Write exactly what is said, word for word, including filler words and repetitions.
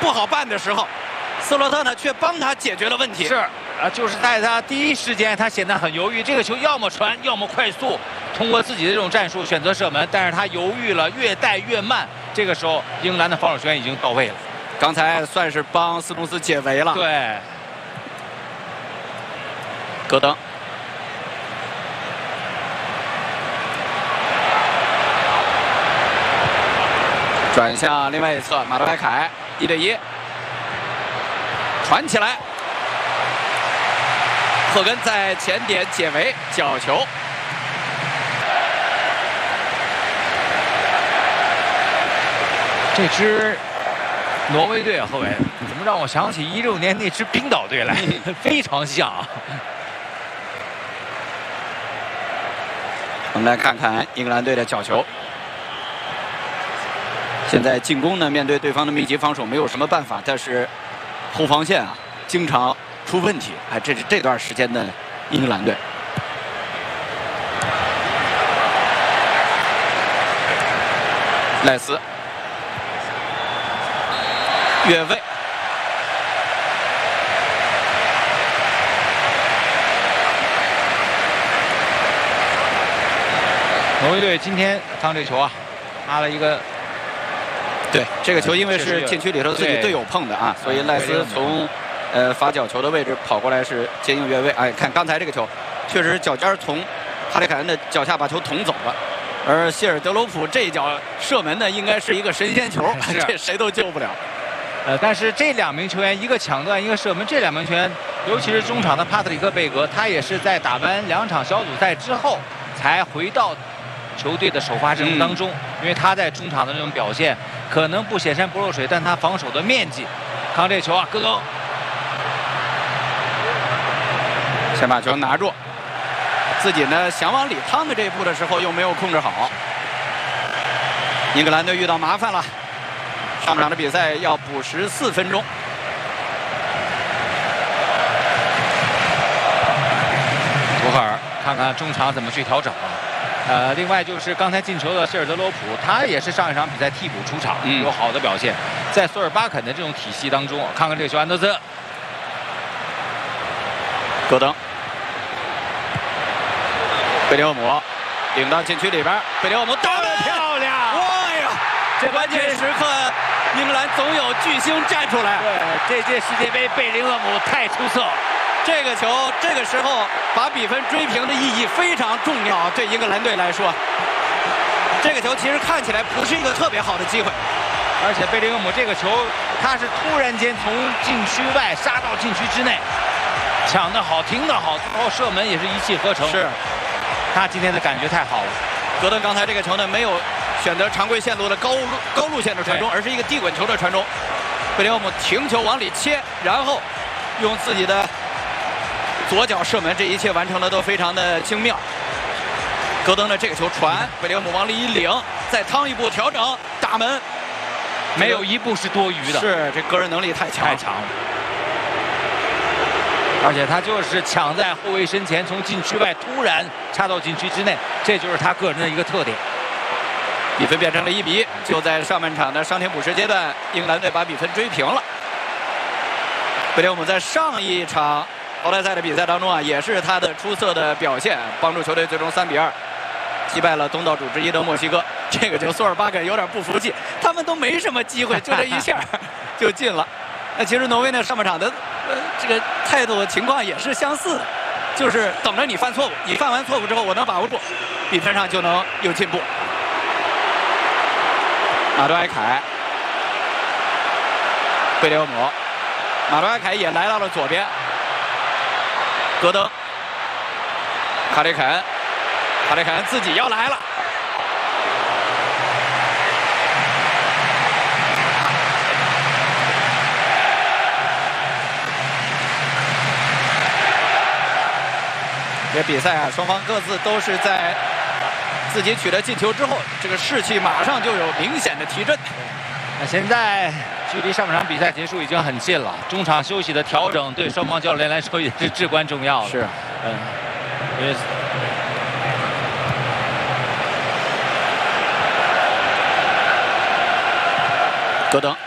不好办的时候，斯洛特呢却帮他解决了问题。 是啊，就是在他第一时间，他显得很犹豫。这个球要么传，要么快速，通过自己的这种战术选择射门，但是他犹豫了，越带越慢。这个时候，英格兰的防守球员已经到位了。 刚才算是帮斯通斯解围了。 对， 戈登。 转向另外一侧，马德莱凯一对一，传起来，赫根在前点解围，角球。 这支挪威队啊，后卫怎么让我想起一六年那支冰岛队来，非常像。 我们来看看英格兰队的角球。 现在进攻呢，面对对方的密集防守，没有什么办法。但是后防线啊，经常出问题。哎，这是这段时间的英格兰队。赖斯越位， 挪威队今天看这球啊，拿了一个。 对，这个球因为是禁区里头自己队友碰的啊，所以赖斯从呃罚角球的位置跑过来是接应越位。哎，看刚才这个球，确实脚尖从哈里凯恩的脚下把球捅走了，而谢尔德罗普这一脚射门呢，应该是一个神仙球，这谁都救不了。 呃，但是这两名球员，一个抢断，一个射门，这两名球员，尤其是中场的帕特里克贝格，他也是在打完两场小组赛之后才回到球队的首发阵容当中，嗯、因为他在中场的这种表现。 可能不显山不漏水，但他防守的面积，看这球啊，戈登先把球拿住，自己呢想往里趟的这一步的时候又没有控制好，英格兰队遇到麻烦了。上场的比赛要补十四分钟。 图赫尔看看中场怎么去调整。 呃，另外就是刚才进球的谢尔德罗普，他也是上一场比赛替补出场，嗯、有好的表现。在索尔巴肯的这种体系当中，看看这个球，安德森、 戈登、贝利厄姆领到禁区里边，贝利厄姆打得漂亮！ 哇呀，这关键时刻，英格兰总有巨星站出来。 对，这届世界杯贝利厄姆太出色了。 这个球，这个时候把比分追平的意义非常重要，对英格兰队来说，这个球其实看起来不是一个特别好的机会， 而且贝林厄姆这个球，他是突然间从禁区外杀到禁区之内，抢得好，停得好，然后射门也是一气呵成。 是， 他今天的感觉太好了。 戈登刚才这个球呢，没有选择常规线路的高路高路线的传中，而是一个地滚球的传中。贝林厄姆停球往里切，然后用自己的 左脚射门，这一切完成的都非常的精妙。戈登的这个球传，贝林厄姆往里一领，再趟一步调整打门， 没有一步是多余的。 是，这个人能力太强太强了。而且他就是抢在后卫身前，从禁区外突然插到禁区之内，这就是他个人的一个特点。 比分变成了一比一，就在上半场的伤停补时阶段，英格兰队把比分追平了。贝林厄姆在上一场 淘汰赛的比赛当中啊，也是他的出色的表现，帮助球队最终三比二击败了东道主之一的墨西哥。这个球索尔巴肯有点不服气，他们都没什么机会，就这一下就进了。那其实挪威呢上半场的呃这个态度情况也是相似的，就是等着你犯错误，你犯完错误之后我能把握住，比分上就能有进步。马多埃凯、贝利厄姆，马多埃凯也来到了左边。 戈登、哈里凯恩，哈里凯恩自己要来了。这比赛啊，双方各自都是在自己取得进球之后，这个士气马上就有明显的提振。 那现在 距离上半场比赛结束已经很近了，中场休息的调整对双方教练来说也是至关重要的。 是， 嗯，因为戈登